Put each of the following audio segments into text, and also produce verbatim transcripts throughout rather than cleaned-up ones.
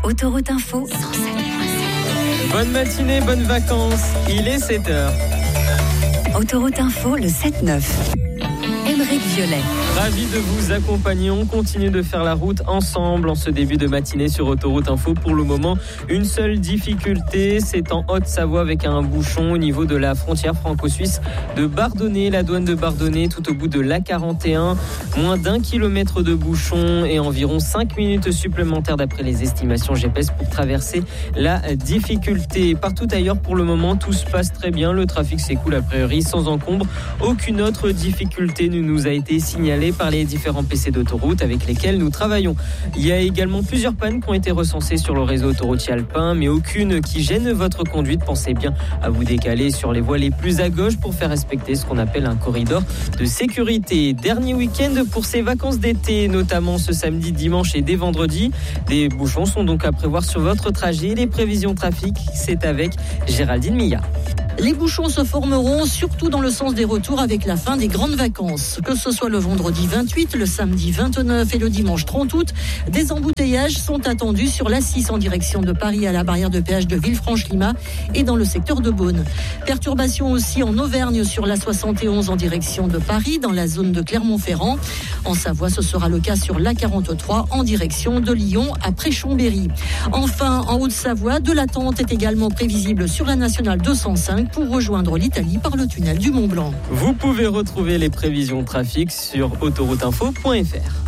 Autoroute Info cent sept point sept. Bonne matinée, bonnes vacances. Il est sept heures. Autoroute Info, le sept neuf. Émeric Violet. Ravi de vous accompagner. On continue de faire la route ensemble en ce début de matinée sur Autoroute Info. Pour le moment, une seule difficulté, c'est en Haute-Savoie avec un bouchon au niveau de la frontière franco-suisse de Bardonnay, la douane de Bardonnay, tout au bout de l'A quarante et un. Moins d'un kilomètre de bouchon et environ cinq minutes supplémentaires d'après les estimations G P S pour traverser la difficulté. Partout ailleurs, pour le moment, tout se passe très bien. Le trafic s'écoule a priori sans encombre. Aucune autre difficulté ne nous a été signalée par les différents P C d'autoroute avec lesquels nous travaillons. Il y a également plusieurs pannes qui ont été recensées sur le réseau autoroutier alpin, mais aucune qui gêne votre conduite. Pensez bien à vous décaler sur les voies les plus à gauche pour faire respecter ce qu'on appelle un corridor de sécurité. Dernier week-end pour ces vacances d'été, notamment ce samedi, dimanche et dès vendredi. Des bouchons sont donc à prévoir sur votre trajet. Les prévisions trafic, c'est avec Géraldine Milla. Les bouchons se formeront surtout dans le sens des retours avec la fin des grandes vacances. Que ce soit le vendredi vingt-huit, le samedi vingt-neuf et le dimanche trente août, des embouteillages sont attendus sur l'A six en direction de Paris à la barrière de péage de Villefranche-Lima et dans le secteur de Beaune. Perturbations aussi en Auvergne sur l'A soixante et onze en direction de Paris dans la zone de Clermont-Ferrand. En Savoie, ce sera le cas sur l'A quarante-trois en direction de Lyon après Chambéry. Enfin, en Haute-Savoie, de l'attente est également prévisible sur la nationale deux cent cinq pour rejoindre l'Italie par le tunnel du Mont-Blanc. Vous pouvez retrouver les prévisions trafic sur autoroute info point f r.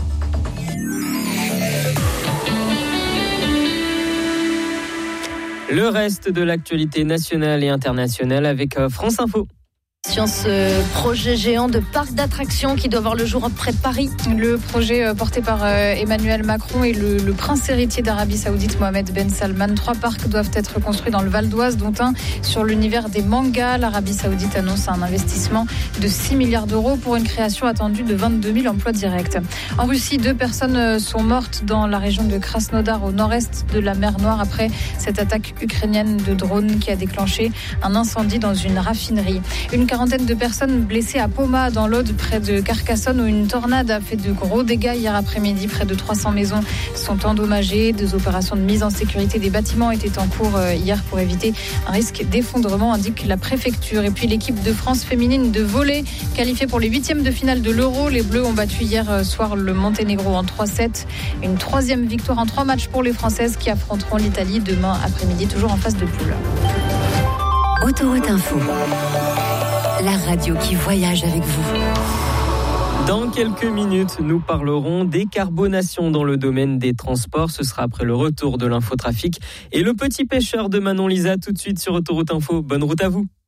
Le reste de l'actualité nationale et internationale avec France Info. Science, euh, projet géant de parc d'attractions qui doit voir le jour près de Paris. Le projet euh, porté par euh, Emmanuel Macron et le, le prince héritier d'Arabie Saoudite Mohamed Ben Salman. Trois parcs doivent être construits dans le Val d'Oise, dont un sur l'univers des mangas. L'Arabie Saoudite annonce un investissement de six milliards d'euros pour une création attendue de vingt-deux mille emplois directs. En Russie, deux personnes sont mortes dans la région de Krasnodar au nord-est de la mer Noire après cette attaque ukrainienne de drone qui a déclenché un incendie dans une raffinerie. Une quarantaine de personnes blessées à Poma dans l'Aude près de Carcassonne où une tornade a fait de gros dégâts hier après-midi. Près de trois cents maisons sont endommagées. Des opérations de mise en sécurité des bâtiments étaient en cours hier pour éviter un risque d'effondrement, indique la préfecture. Et puis l'équipe de France féminine de volley qualifiée pour les huitièmes de finale de l'Euro. Les Bleus ont battu hier soir le Monténégro en trois sept. Une troisième victoire en trois matchs pour les Françaises qui affronteront l'Italie demain après-midi, toujours en phase de poule. Autoroute Info. La radio qui voyage avec vous. Dans quelques minutes, nous parlerons décarbonation dans le domaine des transports. Ce sera après le retour de l'infotrafic et le petit pêcheur de Manon Lisa tout de suite sur Autoroute Info. Bonne route à vous.